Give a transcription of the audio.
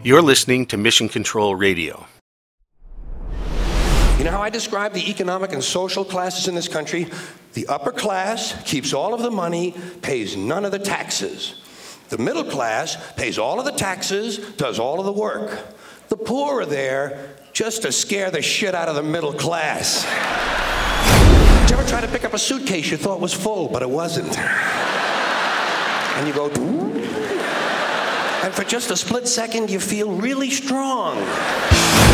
You're listening to Mission Control Radio. You know how I describe the economic and social classes in this country? The upper class keeps all of the money, pays none of the taxes. The middle class pays all of the taxes, does all of the work. The poor are there just to scare the shit out of the middle class. Did you ever try to pick up a suitcase you thought was full, but it wasn't? And you go, and for just a split second, you feel really strong.